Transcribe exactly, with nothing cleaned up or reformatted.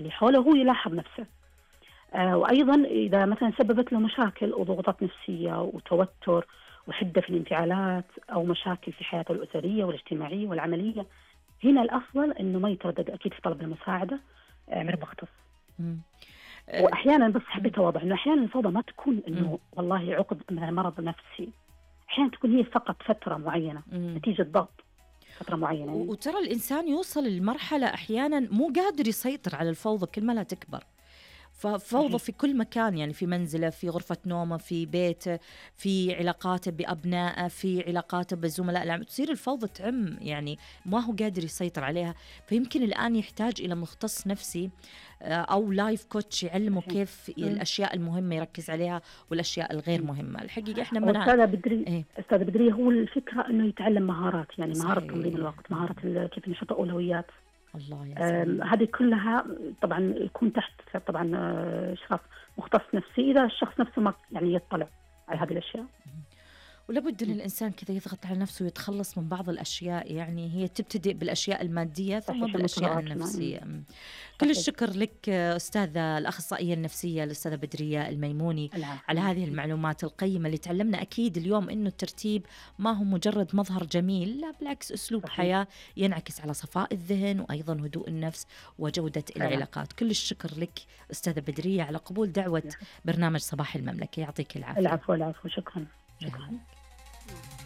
اللي حوله وهو يلاحظ نفسه. آه وأيضا إذا مثلا سببت له مشاكل وضغوطات نفسية وتوتر وحدة في الانفعالات أو مشاكل في حياته الأسرية والاجتماعية والعملية، هنا الأفضل إنه ما يتردد أكيد في طلب المساعدة آه من مختص. وأحيانا بس حبيت أوضح إنه أحيانا الفوضى ما تكون إنه والله عقد مرض نفسي، أحيانا تكون هي فقط فترة معينة مم. نتيجة ضغط فترة معينة. وترى الإنسان يوصل لمرحلة أحيانا مو قادر يسيطر على الفوضى كل ما لا تكبر، ففوضى في كل مكان، يعني في منزله، في غرفة نومه، في بيته، في علاقاته بأبنائه، في علاقاته بالزملاء العام، تصير الفوضى تعم، يعني ما هو قادر يسيطر عليها. فيمكن الآن يحتاج إلى مختص نفسي أو لايف كوتش يعلمه كيف الأشياء المهمة يركز عليها والأشياء الغير مهمة. الحقيقة إحنا منا أستاذة بدري إيه؟ أستاذة بدري هو الفكرة إنه يتعلم مهارات، يعني صحيح. مهارة تنظيم الوقت، مهارة كيف نحط أولويات. الله يا هذه كلها طبعا يكون تحت طبعا إشراف مختص نفسي إذا الشخص نفسه ما يعني يطلع على هذه الأشياء. ولابد أن الإنسان كذا يضغط على نفسه ويتخلص من بعض الأشياء، يعني هي تبتدئ بالأشياء المادية ثم بالأشياء النفسية. كل الشكر لك أستاذة الأخصائية النفسية الأستاذة بدرية الميموني على هذه المعلومات القيمة اللي تعلمنا أكيد اليوم إنه الترتيب ما هو مجرد مظهر جميل، لا بالعكس أسلوب صحيح. حياة ينعكس على صفاء الذهن وأيضا هدوء النفس وجودة فعلا. العلاقات. كل الشكر لك أستاذة بدرية على قبول دعوة برنامج صباح المملكة، يعطيك العافية. العفو العفو، شكرا شكرا.